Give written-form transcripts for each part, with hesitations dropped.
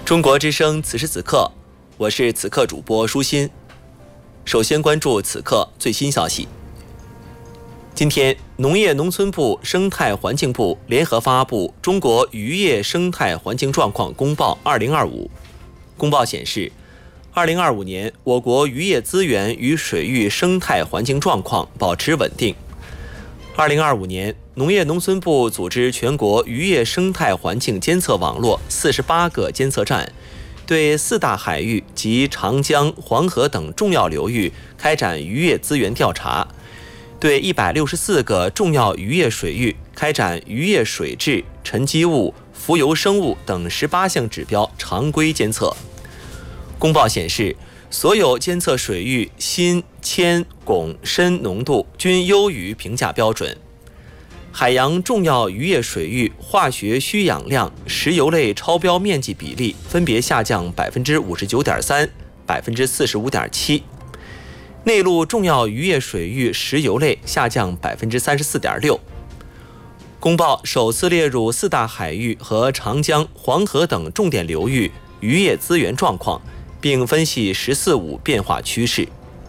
中国之声此时此刻，我是此刻主播舒心。首先关注此刻最新消息。今天，农业农村部、生态环境部联合发布《中国渔业生态环境状况公报2025》。公报显示，2025年我国渔业资源与水域生态环境状况保持稳定。2025年，农业农村部组织全国渔业生态环境监测网络48个监测站，对4大海域及长江、黄河等重要流域开展渔业资源调查，对164个重要渔业水域开展渔业水质、沉积物、浮游生物等18项指标常规监测。公报显示，所有监测水域锌、铅、汞、砷浓度均优于评价标准。海洋重要渔业水域化学需氧量、石油类超标面积比例分别下降 59.3%、45.7%。内陆重要渔业水域石油类下降 34.6%。公报首次列入4大海域和长江、黄河等重点流域渔业资源状况，并分析“十四五”变化趋势。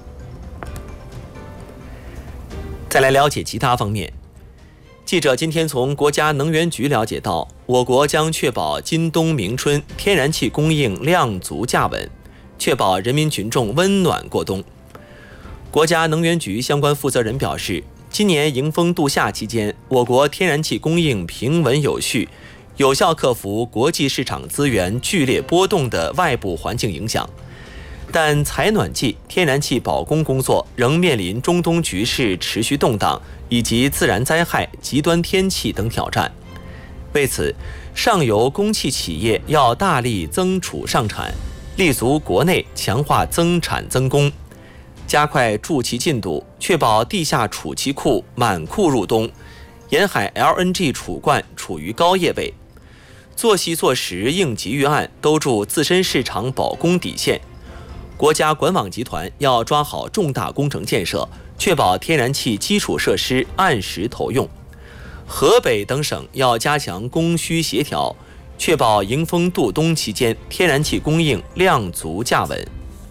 再来了解其他方面。记者今天从国家能源局了解到，我国将确保今冬明春天然气供应量足价稳，确保人民群众温暖过冬。国家能源局相关负责人表示，今年迎风度夏期间，我国天然气供应平稳有序，有效克服国际市场资源剧烈波动的外部环境影响。但采暖季天然气保供工作仍面临中东局势持续动荡以及自然灾害、极端天气等挑战。为此，上游供气企业要大力增储上产，立足国内强化增产增供，加快筑气进度，确保地下储气库满库入冬，沿海 LNG 储罐处于高业位，做细做实应急预案，兜住自身市场保供底线。国家管网集团要抓好重大工程建设，确保天然气基础设施按时投用。河北等省要加强供需协调，确保迎风度冬期间天然气供应量足价稳。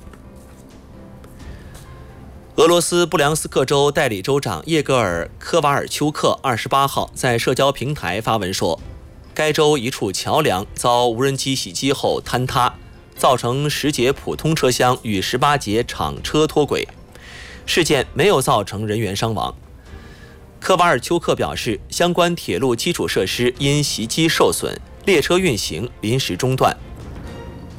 俄罗斯布良斯克州代理州长叶戈尔·科瓦尔丘克28号在社交平台发文说，该州一处桥梁遭无人机袭击后坍塌，造成10节普通车厢与18节厂车脱轨，事件没有造成人员伤亡。科瓦尔丘克表示，相关铁路基础设施因袭击受损，列车运行临时中断。